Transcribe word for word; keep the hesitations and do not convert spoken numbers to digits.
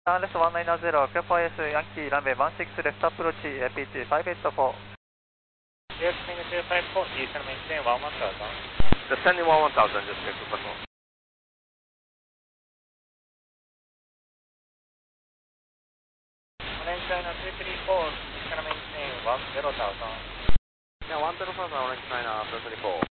アンレスワンナインゼロ、キャパー S、ヤンキー、ランウェイワンシックスレフトアプローチ、エーピーティーファイブエイトフォー。 ユーエスピングツーファイブフォー、ディーセルメインテンワンワンタウザン。 Descending one one thousand, just check the button. Orange China two three four, deesel maintain one zero thousand. Yeah, one zero thousand, Orange China two three four.